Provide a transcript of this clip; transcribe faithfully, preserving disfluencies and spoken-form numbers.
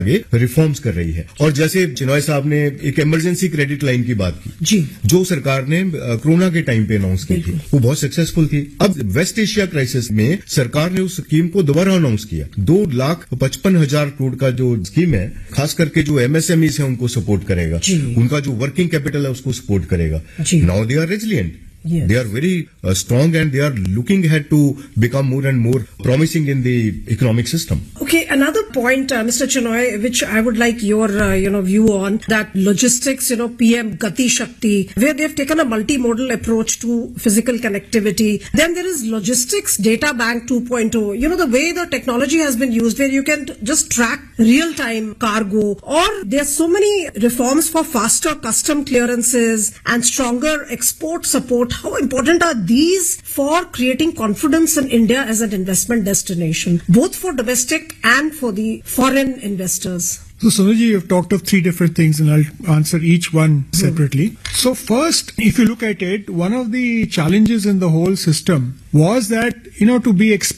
ये रिफॉर्म्स कर रही है। और जैसे चिनॉय साहब ने एक इमरजेंसी क्रेडिट लाइन की बात की जी, जो सरकार ने कोरोना के टाइम पे अनाउंस की थी, वो बहुत सक्सेसफुल थी। अब वेस्ट एशिया क्राइसिस में सरकार ने उस स्कीम को दोबारा अनाउंस किया। दो लाख पचपन हजार करोड़ का जो स्कीम है, खास करके जो एमएसएमईज है उनको सपोर्ट करेगा, उनका जो वर्किंग कैपिटल है उसको सपोर्ट करेगा। Now they are resilient. Yes. They are very uh, strong and they are looking ahead to become more and more promising in the economic system. Okay, another point, uh, Mister Chinoy, which I would like your, uh, you know, view on, that logistics, you know, P M Gati Shakti, where they've taken a multimodal approach to physical connectivity. Then there is logistics data bank two point oh. You know, the way the technology has been used, where you can just track real-time cargo, or there's so many reforms for faster custom clearances and stronger export support. How important are these for creating confidence in India as an investment destination, both for domestic and for the foreign investors? So, Sonuji, you've talked of three different things and I'll answer each one separately. Mm. So first, if you look at it, one of the challenges in the whole system was that, you know, to be exposed